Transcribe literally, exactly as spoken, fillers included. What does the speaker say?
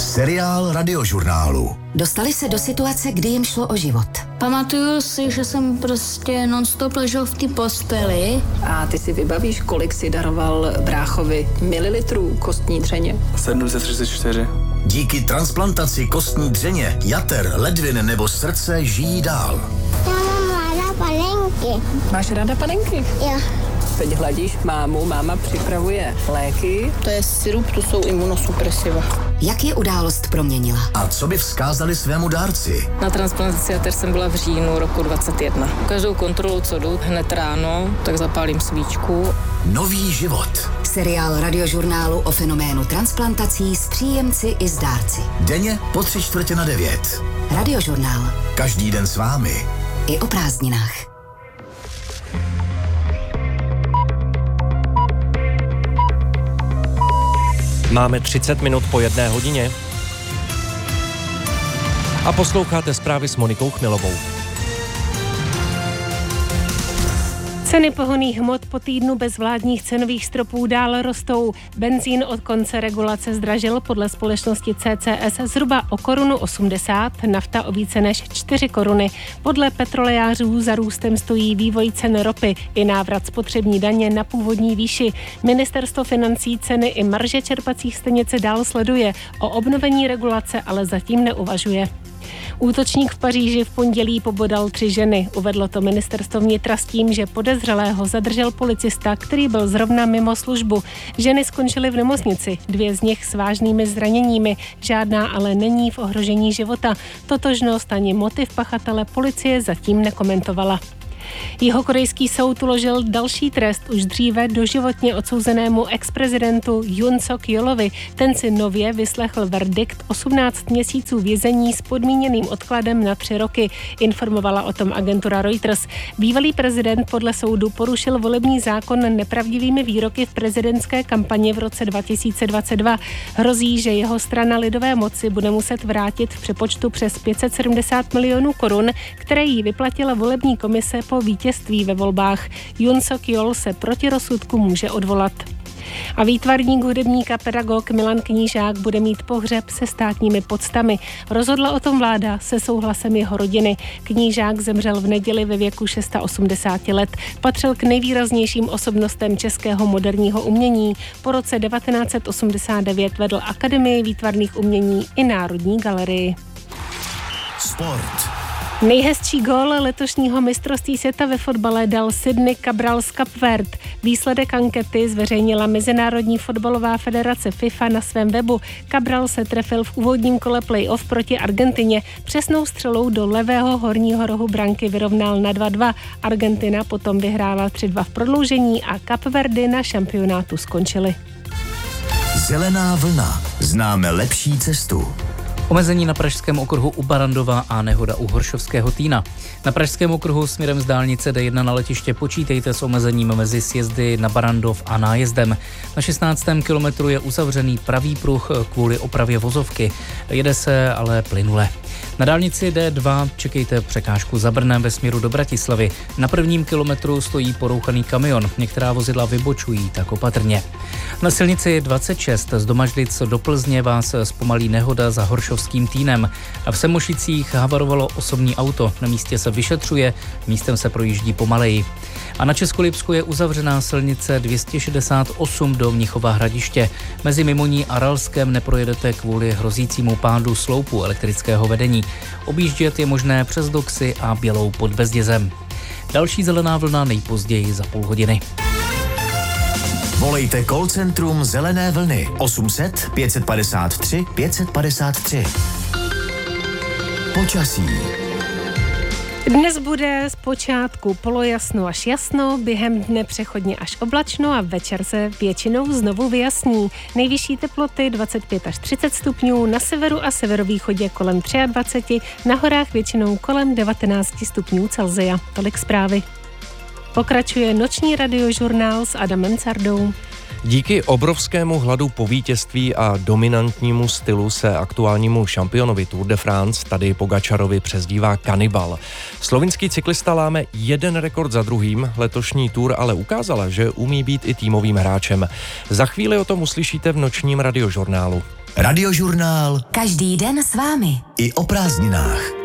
Seriál Radiožurnálu. Dostali se do situace, kdy jim šlo o život. Pamatuju si, že jsem prostě non-stop ležel v té posteli. A ty si vybavíš, kolik si daroval bráchovi mililitrů kostní dřeně? sedm set třicet čtyři. Díky transplantaci kostní dřeně, jater, ledvin nebo srdce žijí dál. Já mám ráda panenky. Máš ráda panenky? Jo. Teď hladíš mámu, máma připravuje léky. To je sirup, to jsou imunosupresiva. Jak je událost proměnila? A co by vzkázali svému dárci? Na transplantaci jater jsem byla v říjnu roku dvacet jedna. Každou kontrolu, co jdu, hned ráno, tak zapálím svíčku. Nový život. Seriál Radiožurnálu o fenoménu transplantací s příjemci i s dárci. Denně po tři čtvrtě na devět. Radiožurnál. Každý den s vámi. I o prázdninách. Máme třicet minut po jedné hodině a posloucháte zprávy s Monikou Chmilovou. Ceny pohonných hmot po týdnu bez vládních cenových stropů dál rostou. Benzín od konce regulace zdražil podle společnosti C C S zhruba o korunu osmdesát, nafta o více než čtyři koruny. Podle petrolejářů za růstem stojí vývoj cen ropy i návrat spotřební daně na původní výši. Ministerstvo financí ceny i marže čerpacích stanic dál sleduje. O obnovení regulace ale zatím neuvažuje. Útočník v Paříži v pondělí pobodal tři ženy. Uvedlo to ministerstvo vnitra s tím, že podezřelého zadržel policista, který byl zrovna mimo službu. Ženy skončily v nemocnici, dvě z nich s vážnými zraněními, žádná ale není v ohrožení života. Totožnost ani motiv pachatele policie zatím nekomentovala. Jihokorejský soud uložil další trest už dříve doživotně odsouzenému ex-prezidentu Yoon Suk-yeolovi. Ten si nově vyslechl verdikt osmnáct měsíců vězení s podmíněným odkladem na tři roky, informovala o tom agentura Reuters. Bývalý prezident podle soudu porušil volební zákon nepravdivými výroky v prezidentské kampani v roce dva tisíce dvacet dva. Hrozí, že jeho strana Lidové moci bude muset vrátit v přepočtu přes pět set sedmdesát milionů korun, které jí vyplatila volební komise po vítězství ve volbách. Yoon Suk-yeol se proti rozsudku může odvolat. A výtvarník, hudebník a pedagog Milan Knížák bude mít pohřeb se státními poctami. Rozhodla o tom vláda se souhlasem jeho rodiny. Knížák zemřel v neděli ve věku osmdesáti šesti let. Patřil k nejvýraznějším osobnostem českého moderního umění. Po roce devatenáct set osmdesát devět vedl Akademii výtvarných umění i Národní galerii. Sport. Nejhezčí gól letošního mistrovství světa ve fotbale dal Sidney Cabral z Kapverd. Výsledek ankety zveřejnila Mezinárodní fotbalová federace FIFA na svém webu. Cabral se trefil v úvodním kole play-off proti Argentině. Přesnou střelou do levého horního rohu branky vyrovnal na dva dva. Argentina potom vyhrála tři dva v prodloužení a Kapverdy na šampionátu skončily. Zelená vlna. Známe lepší cestu. Omezení na pražském okruhu u Barandova a nehoda u Horšovského Týna. Na pražském okruhu směrem z dálnice D jedna na letiště počítejte s omezením mezi sjezdy na Barandov a nájezdem. Na šestnáctém kilometru je uzavřený pravý pruh kvůli opravě vozovky. Jede se ale plynule. Na dálnici D dva čekejte překážku za Brnem ve směru do Bratislavy. Na prvním kilometru stojí porouchaný kamion. Některá vozidla vybočují, tak opatrně. Na silnici dvacet šest z Domažlic do Plzně vás zpomalí nehoda za Horšovským Týnem. V Semošicích havarovalo osobní auto. Na místě se vyšetřuje, místem se projíždí pomaleji. A na Českolipsku je uzavřená silnice dvě stě šedesát osm do Mnichova Hradiště. Mezi Mimoní a Ralskem neprojedete kvůli hrozícímu pádu sloupu elektrického vedení. Objíždět je možné přes Doxy a Bělou pod Bezdězem. Další zelená vlna nejpozději za půl hodiny. Volejte call centrum Zelené vlny osm set pět set padesát tři pět set padesát tři. Počasí. Dnes bude zpočátku polojasno až jasno, během dne přechodně až oblačno a večer se většinou znovu vyjasní. Nejvyšší teploty dvacet pět až třicet stupňů, na severu a severovýchodě kolem dvacet tři, na horách většinou kolem devatenáct stupňů Celsia. Tolik zprávy. Pokračuje noční radiožurnál s Adamem Cardou. Díky obrovskému hladu po vítězství a dominantnímu stylu se aktuálnímu šampionovi Tour de France Tadej Pogačarovi přezdívá Kanibal. Slovinský cyklista láme jeden rekord za druhým, letošní Tour ale ukázala, že umí být i týmovým hráčem. Za chvíli o tom uslyšíte v nočním radiožurnálu. Radiožurnál Každý den s vámi. i o prázdninách.